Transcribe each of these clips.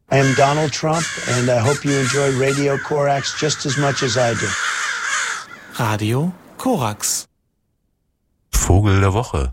I am Donald Trump and I hope you enjoy Radio Korax just as much as I do. Radio Korax. Vogel der Woche.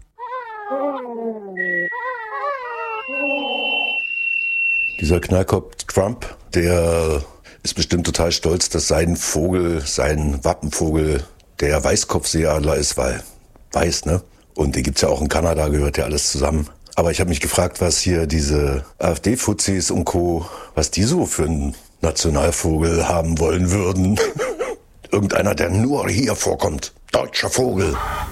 Dieser Knallkopf Trump, der ist bestimmt total stolz, dass sein Vogel, sein Wappenvogel, der Weißkopfseeadler ist, weil weiß, ne? Und den gibt's ja auch in Kanada, gehört ja alles zusammen. Aber ich habe mich gefragt, was hier diese AfD-Fuzis und Co., was die so für einen Nationalvogel haben wollen würden. Irgendeiner, der nur hier vorkommt. Deutscher Vogel.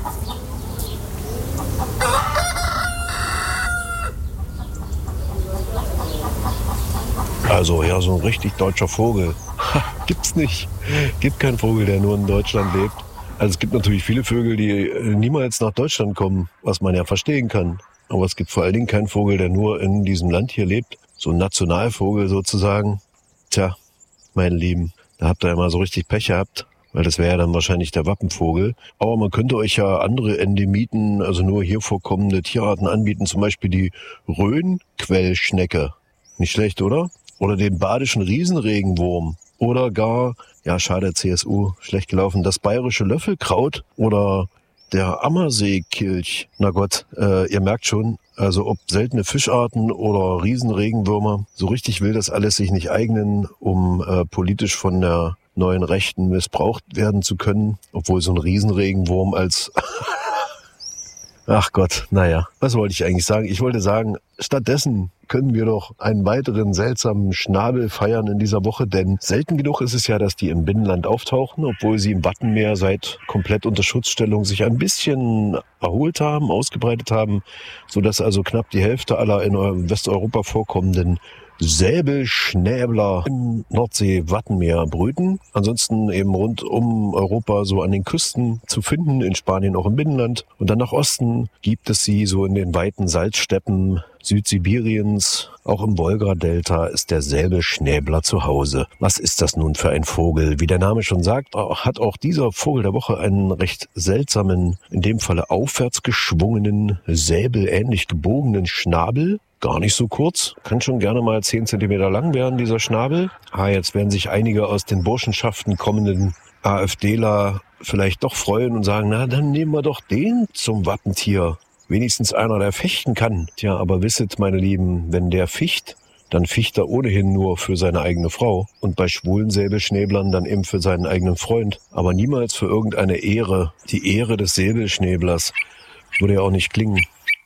Also ja, so ein richtig deutscher Vogel. Gibt's nicht. Gibt keinen Vogel, der nur in Deutschland lebt. Also es gibt natürlich viele Vögel, die niemals nach Deutschland kommen, was man ja verstehen kann. Aber es gibt vor allen Dingen keinen Vogel, der nur in diesem Land hier lebt. So ein Nationalvogel sozusagen. Tja, meine Lieben, da habt ihr ja mal so richtig Pech gehabt, weil das wäre ja dann wahrscheinlich der Wappenvogel. Aber man könnte euch ja andere Endemiten, also nur hier vorkommende Tierarten anbieten, zum Beispiel die Rhönquellschnecke. Nicht schlecht, oder? Oder den badischen Riesenregenwurm. Oder gar, ja schade, CSU, schlecht gelaufen, das bayerische Löffelkraut oder der Ammerseekilch. Na Gott, ihr merkt schon, also ob seltene Fischarten oder Riesenregenwürmer, so richtig will das alles sich nicht eignen, um politisch von der neuen Rechten missbraucht werden zu können, obwohl so ein Riesenregenwurm als... Ach Gott, naja, was wollte ich eigentlich sagen? Ich wollte sagen, stattdessen können wir doch einen weiteren seltsamen Schnabel feiern in dieser Woche, denn selten genug ist es ja, dass die im Binnenland auftauchen, obwohl sie im Wattenmeer seit komplett unter Schutzstellung sich ein bisschen erholt haben, ausgebreitet haben, sodass also knapp die Hälfte aller in Westeuropa vorkommenden Säbelschnäbler im Nordsee-Wattenmeer brüten. Ansonsten eben rund um Europa so an den Küsten zu finden, in Spanien auch im Binnenland. Und dann nach Osten gibt es sie so in den weiten Salzsteppen Südsibiriens. Auch im Wolga-Delta ist der Säbelschnäbler zu Hause. Was ist das nun für ein Vogel? Wie der Name schon sagt, hat auch dieser Vogel der Woche einen recht seltsamen, in dem Falle aufwärts geschwungenen, säbelähnlich gebogenen Schnabel. Gar nicht so kurz, kann schon gerne mal 10 Zentimeter lang werden, dieser Schnabel. Jetzt werden sich einige aus den Burschenschaften kommenden AfDler vielleicht doch freuen und sagen, na, dann nehmen wir doch den zum Wappentier. Wenigstens einer, der fechten kann. Tja, aber wisset, meine Lieben, wenn der ficht, dann ficht er ohnehin nur für seine eigene Frau. Und bei schwulen Säbelschnäblern dann eben für seinen eigenen Freund. Aber niemals für irgendeine Ehre. Die Ehre des Säbelschnäblers würde ja auch nicht klingen.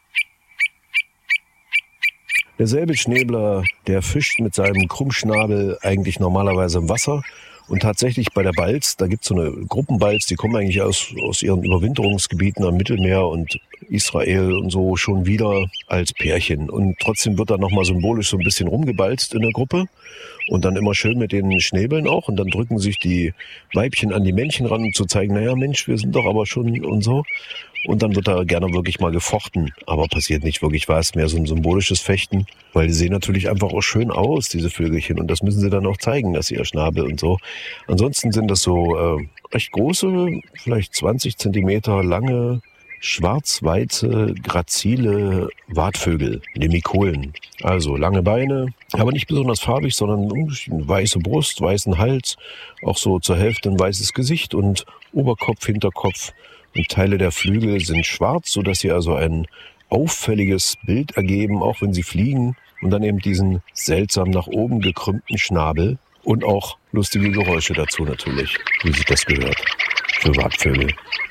Der Säbelschnäbler, der fischt mit seinem Krummschnabel eigentlich normalerweise im Wasser. Und tatsächlich bei der Balz, da gibt's so eine Gruppenbalz, die kommen eigentlich aus ihren Überwinterungsgebieten am Mittelmeer und Israel und so schon wieder als Pärchen. Und trotzdem wird da nochmal symbolisch so ein bisschen rumgebalzt in der Gruppe. Und dann immer schön mit den Schnäbeln auch. Und dann drücken sich die Weibchen an die Männchen ran, um zu zeigen, naja Mensch, wir sind doch aber schon und so. Und dann wird da gerne wirklich mal gefochten. Aber passiert nicht wirklich was, mehr so ein symbolisches Fechten. Weil die sehen natürlich einfach auch schön aus, diese Vögelchen. Und das müssen sie dann auch zeigen, dass sie ihr Schnabel und so. Ansonsten sind das so recht große, vielleicht 20 Zentimeter lange, schwarz-weiße, grazile Watvögel, Lemikolen. Also lange Beine, aber nicht besonders farbig, sondern eine weiße Brust, weißen Hals, auch so zur Hälfte ein weißes Gesicht und Oberkopf, Hinterkopf und Teile der Flügel sind schwarz, sodass sie also ein auffälliges Bild ergeben, auch wenn sie fliegen. Und dann eben diesen seltsam nach oben gekrümmten Schnabel und auch lustige Geräusche dazu natürlich, wie sich das gehört für Watvögel.